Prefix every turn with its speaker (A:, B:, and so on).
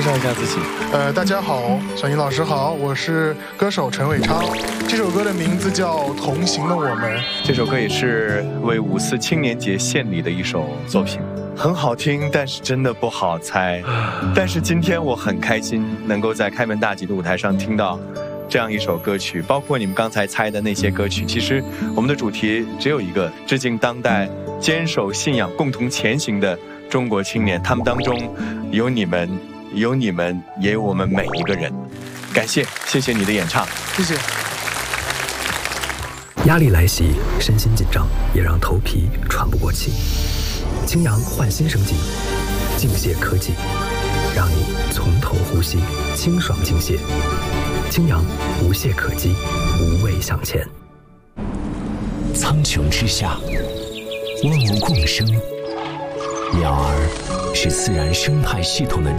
A: 绍一下自己。
B: 大家好，小宁老师好，我是歌手陈伟昌。这首歌的名字叫《同行的我们》。
A: 这首歌也是为5·4青年节献礼的一首作品，很好听，但是真的不好猜。但是今天我很开心，能够在开门大吉的舞台上听到这样一首歌曲，包括你们刚才猜的那些歌曲。其实我们的主题只有一个，致敬当代坚守信仰、共同前行的中国青年，他们当中有你们，也有我们每一个人。感谢，谢谢你的演唱，
B: 谢谢。
C: 压力来袭，身心紧张，也让头皮喘不过气。青阳焕新生机，净泻科技，让你从头呼吸，清爽净泻。青阳无懈可击，无畏向前。
D: 苍穹之下，万物共生，鸟儿是自然生态系统的